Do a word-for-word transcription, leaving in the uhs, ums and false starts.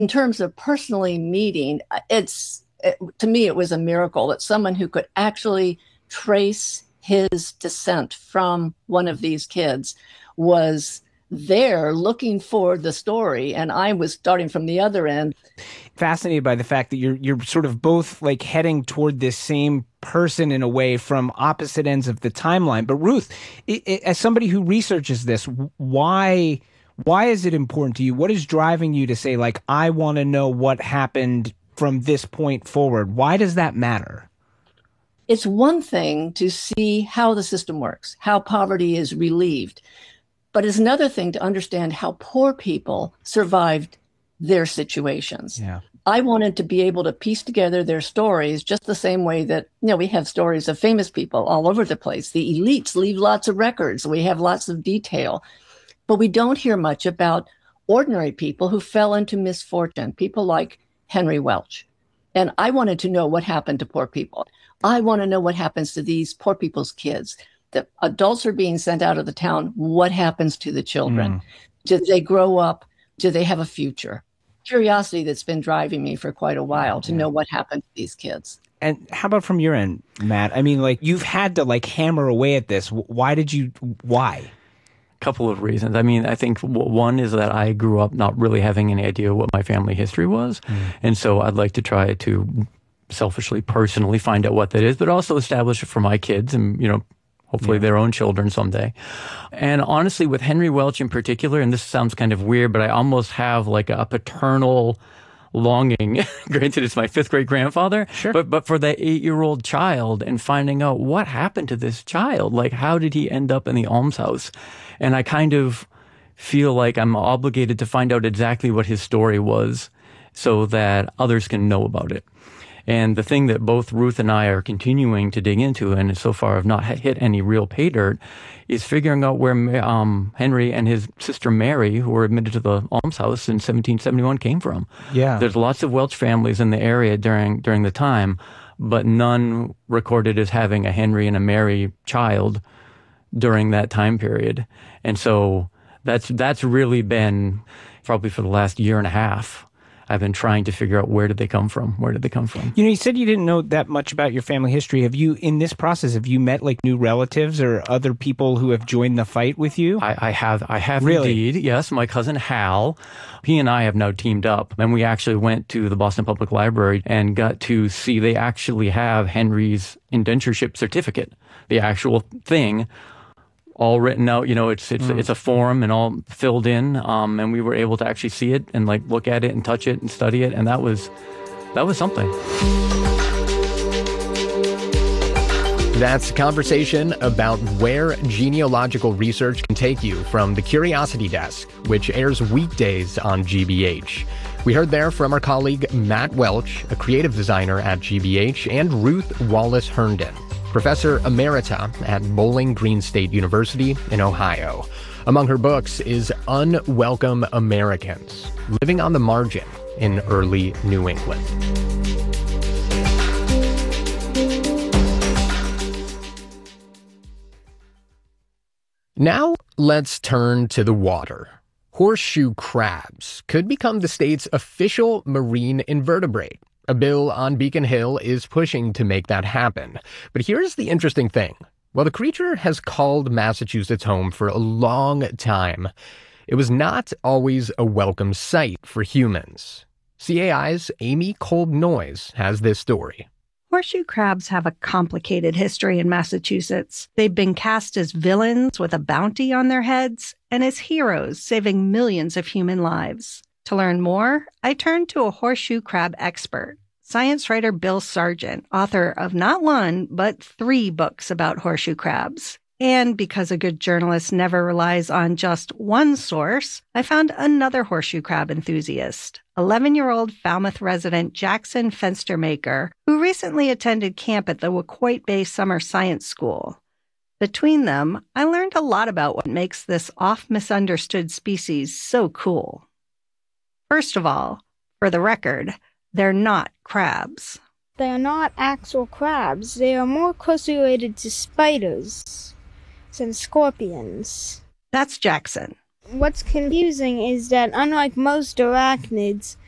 in terms of personally meeting, it's it, to me, it was a miracle that someone who could actually trace his descent from one of these kids was there looking for the story, and I was starting from the other end. Fascinated by the fact that you're you're sort of both like heading toward this same person in a way from opposite ends of the timeline. But Ruth, it, it, as somebody who researches this, why why is it important to you? What is driving you to say, like, I want to know what happened from this point forward? Why does that matter? It's one thing to see how the system works, how poverty is relieved, but it's another thing to understand how poor people survived their situations. Yeah. I wanted to be able to piece together their stories just the same way that, you know, we have stories of famous people all over the place. The elites leave lots of records. We have lots of detail, but we don't hear much about ordinary people who fell into misfortune, people like Henry Welch. And I wanted to know what happened to poor people. I want to know what happens to these poor people's kids. The adults are being sent out of the town. What happens to the children? Mm. Do they grow up? Do they have a future? Curiosity that's been driving me for quite a while to yeah. know what happened to these kids. And how about from your end, Matt? I mean, like, you've had to like hammer away at this. Why did you, why? Couple of reasons. I mean, I think one is that I grew up not really having any idea what my family history was. Mm. And so I'd like to try to selfishly, personally find out what that is, but also establish it for my kids and, you know, hopefully yeah. their own children someday. And honestly, with Henry Welch in particular, and this sounds kind of weird, but I almost have like a paternal longing. Granted, it's my fifth great grandfather, sure. but but for that eight-year-old child and finding out what happened to this child. Like, how did he end up in the almshouse? And I kind of feel like I'm obligated to find out exactly what his story was so that others can know about it. And the thing that both Ruth and I are continuing to dig into, and so far have not hit any real pay dirt, is figuring out where um, Henry and his sister Mary, who were admitted to the almshouse in seventeen seventy-one, came from. Yeah, there's lots of Welch families in the area during during the time, but none recorded as having a Henry and a Mary child during that time period. And so that's that's really been probably for the last year and a half. I've been trying to figure out where did they come from? Where did they come from? You know, you said you didn't know that much about your family history. Have you, in this process, have you met like new relatives or other people who have joined the fight with you? I, I have. I have really? Indeed. Yes, my cousin Hal. He and I have now teamed up, and we actually went to the Boston Public Library and got to see they actually have Henry's indentureship certificate, the actual thing, all written out. You know, it's it's mm. it's a form and all filled in, um, and we were able to actually see it and like look at it and touch it and study it, and that was that was something. That's a conversation about where genealogical research can take you from the Curiosity Desk, which airs weekdays on G B H. We heard there from our colleague Matt Welch, a creative designer at G B H, and Ruth Wallace Herndon, Professor Emerita at Bowling Green State University in Ohio. Among her books is Unwelcome Americans, Living on the Margin in Early New England. Now let's turn to the water. Horseshoe crabs could become the state's official marine invertebrate. A bill on Beacon Hill is pushing to make that happen. But here's the interesting thing. While the creature has called Massachusetts home for a long time, it was not always a welcome sight for humans. C A I's Amy Kolb-Noyes has this story. Horseshoe crabs have a complicated history in Massachusetts. They've been cast as villains with a bounty on their heads and as heroes saving millions of human lives. To learn more, I turned to a horseshoe crab expert, science writer Bill Sargent, author of not one, but three books about horseshoe crabs. And because a good journalist never relies on just one source, I found another horseshoe crab enthusiast, eleven-year-old Falmouth resident Jackson Fenstermaker, who recently attended camp at the Waquoit Bay Summer Science School. Between them, I learned a lot about what makes this oft-misunderstood species so cool. First of all, for the record, they're not crabs. They are not actual crabs. They are more closely related to spiders than scorpions. That's Jackson. What's confusing is that unlike most arachnids,